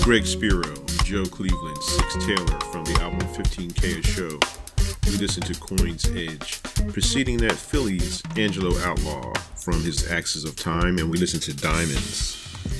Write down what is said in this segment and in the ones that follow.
Greg Spiro, Joe Cleveland, Six Taylor from the album 15K a Show. We listened to Coin's Edge. Preceding that, Philly's Angelo Outlaw from his Axis of Time, and we listened to Diamonds.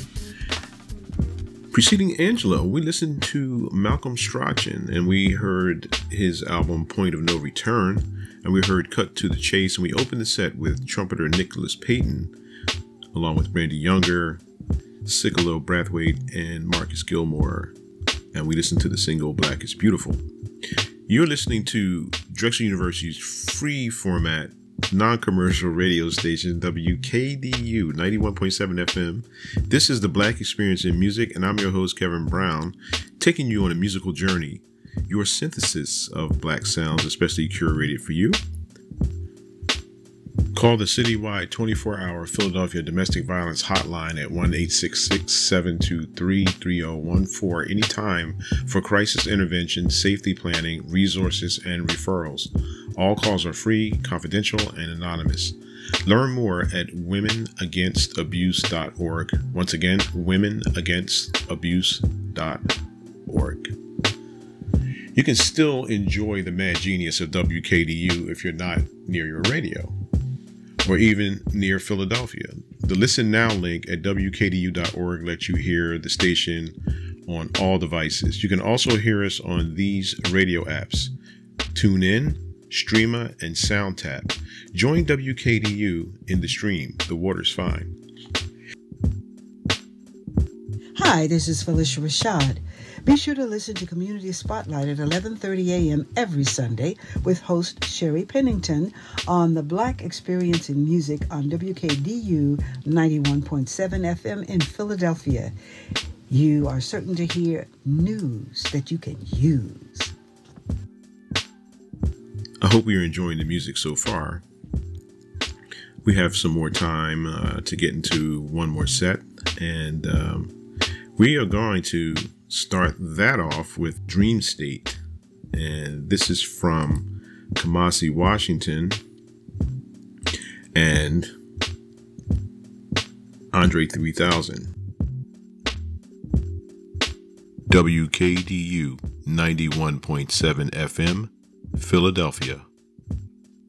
Preceding Angelo, we listened to Malcolm Strachan, and we heard his album Point of No Return, and we heard Cut to the Chase, and we opened the set with trumpeter Nicholas Payton, along with Randy Younger, Sickalo Brathwaite, and Marcus Gilmore, and we listened to the single Black is Beautiful. You're listening to Drexel University's free format, non-commercial radio station, WKDU 91.7 FM. This is the Black Experience in Music, and I'm your host, Kevin Brown, taking you on a musical journey, your synthesis of black sounds, especially curated for you. Call the citywide 24-hour Philadelphia domestic violence hotline at 1-866-723-3014 anytime for crisis intervention, safety planning, resources, and referrals. All calls are free, confidential, and anonymous. Learn more at womenagainst.abuse.org. Once again, womenagainst.abuse.org. You can still enjoy the mad genius of WKDU if you're not near your radio, or even near Philadelphia. The Listen Now link at WKDU.org lets you hear the station on all devices. You can also hear us on these radio apps: TuneIn, Streama, and SoundTap. Join WKDU in the stream. The water's fine. Hi, this is Felicia Rashad. Be sure to listen to Community Spotlight at 11:30 a.m. every Sunday with host Sherry Pennington on the Black Experience in Music on WKDU 91.7 FM in Philadelphia. You are certain to hear news that you can use. I hope you're enjoying the music so far. We have some more time to get into one more set, and we are going to start that off with Dream State, and this is from Kamasi, Washington, and Andre 3000. WKDU 91.7 FM, Philadelphia.